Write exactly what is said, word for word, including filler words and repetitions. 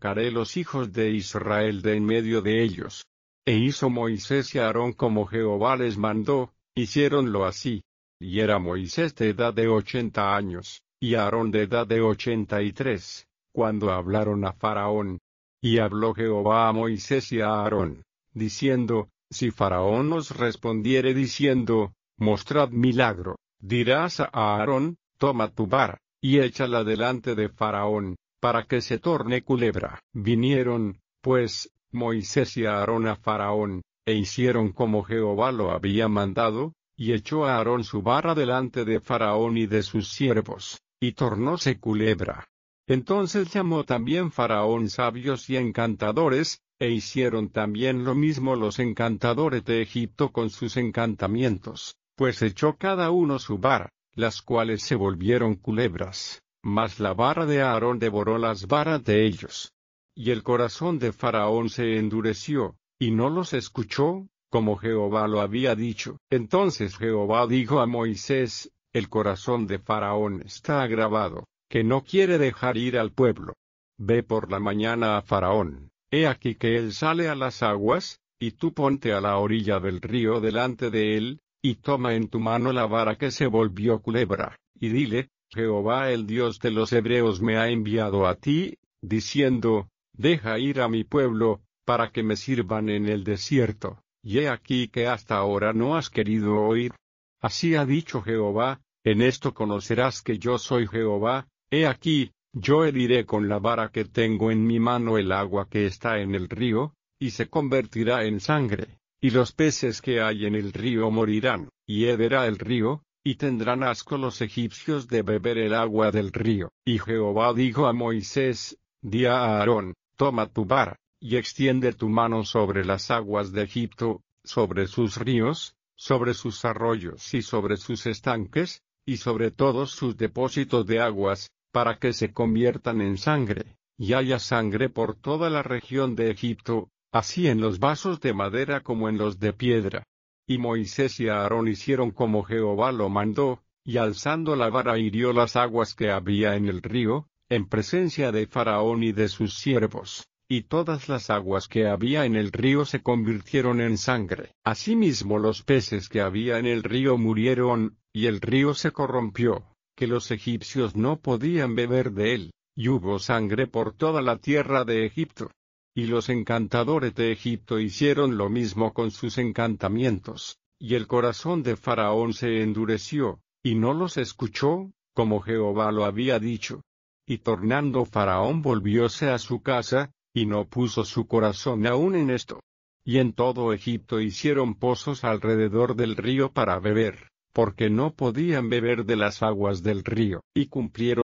sacaré los hijos de Israel de en medio de ellos. E hizo Moisés y Aarón como Jehová les mandó, hiciéronlo así. Y era Moisés de edad de ochenta años, y Aarón de edad de ochenta y tres, cuando hablaron a Faraón. Y habló Jehová a Moisés y a Aarón, diciendo, si Faraón os respondiere diciendo, mostrad milagro, dirás a Aarón, toma tu vara, y échala delante de Faraón, para que se torne culebra. Vinieron, pues, Moisés y Aarón a Faraón, e hicieron como Jehová lo había mandado, y echó a Aarón su vara delante de Faraón y de sus siervos, y tornóse culebra. Entonces llamó también Faraón sabios y encantadores, e hicieron también lo mismo los encantadores de Egipto con sus encantamientos, pues echó cada uno su vara, las cuales se volvieron culebras, mas la vara de Aarón devoró las varas de ellos. Y el corazón de Faraón se endureció, y no los escuchó, como Jehová lo había dicho. Entonces Jehová dijo a Moisés, el corazón de Faraón está agravado, que no quiere dejar ir al pueblo. Ve por la mañana a Faraón, he aquí que él sale a las aguas, y tú ponte a la orilla del río delante de él, y toma en tu mano la vara que se volvió culebra, y dile, Jehová el Dios de los hebreos me ha enviado a ti, diciendo, deja ir a mi pueblo, para que me sirvan en el desierto, y he aquí que hasta ahora no has querido oír. Así ha dicho Jehová, en esto conocerás que yo soy Jehová, he aquí, yo heriré con la vara que tengo en mi mano el agua que está en el río, y se convertirá en sangre, y los peces que hay en el río morirán, y hederá el río, y tendrán asco los egipcios de beber el agua del río. Y Jehová dijo a Moisés, di a Aarón, toma tu vara, y extiende tu mano sobre las aguas de Egipto, sobre sus ríos, sobre sus arroyos y sobre sus estanques, y sobre todos sus depósitos de aguas, para que se conviertan en sangre, y haya sangre por toda la región de Egipto, así en los vasos de madera como en los de piedra. Y Moisés y Aarón hicieron como Jehová lo mandó, y alzando la vara hirió las aguas que había en el río, en presencia de Faraón y de sus siervos, y todas las aguas que había en el río se convirtieron en sangre. Asimismo los peces que había en el río murieron, y el río se corrompió, que los egipcios no podían beber de él, y hubo sangre por toda la tierra de Egipto. Y los encantadores de Egipto hicieron lo mismo con sus encantamientos, y el corazón de Faraón se endureció, y no los escuchó, como Jehová lo había dicho. Y tornando Faraón volvióse a su casa, y no puso su corazón aún en esto. Y en todo Egipto hicieron pozos alrededor del río para beber, porque no podían beber de las aguas del río, y cumplieron